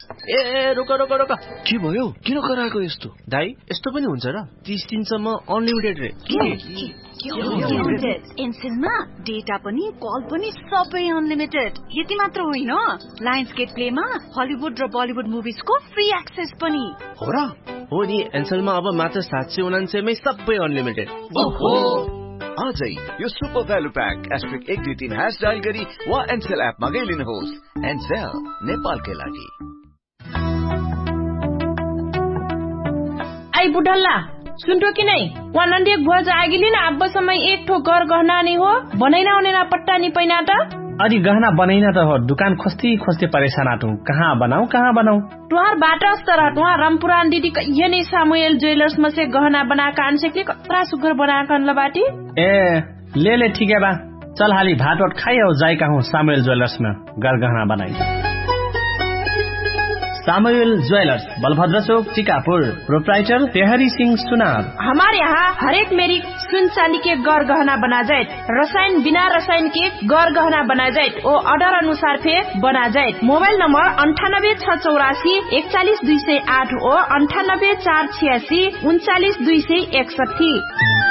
ए रोक रोक रोक, के भयो? किन कराएको यस्तो? दाइ यस्तो पनि हुन्छ र? 30 दिनसम्म अनलिमिटेड रे। एनसेलमा डेटा पनि कल पनि सबै अनलिमिटेड। यति मात्र होइन, लायन्सगेट प्लेमा हलिउड र बलिउड मुभिजको फ्री एक्सेस पनि। हो र? हो नि, एनसेलमा अब मात्र 799 मै सबै अनलिमिटेड। ओहो, आजै यो सुपर भ्यालु प्याक *123# डायल गरी वा एनसेल एप मा गइलिनुहोस्। एनसेल नेपालकै लागि। आई बुढल्ला सुन्टो कि नै वहाँ नन्दिक भुवा आगिली न अब समय एक ठो घर गहना नि हो बनैना उनेना पट्टा नि पैना त अनि गहना बनैना त हो दुकान खोस्ती परेशान आटू कहाँ बनाऊ तुहार बाटा अस्तर तुहा रामपुरान दीदी ये नै सामुएल ज्वेलर्स में से गहना बनाका अनसेकले कत्रा सुगर बनाका लबाटी ए ले ठीक है बा चल हाली भात खाई और जाई का हूँ सामुएल ज्वेलर्स में गहना बनाई। सामुएल ज्वेलर्स बलभद्र चौक टिकापुर, प्रोप्राइटर तेहरी सिंह सुनार। हमारे यहाँ हर एक मेरी सुन चांदी के गौर गहना बना जाए, रसायन बिना रसायन के गौर गहना बना जाए और ऑर्डर अनुसार फे बना जाए। मोबाइल नंबर 98 684 41 208 और 98 486 39 261।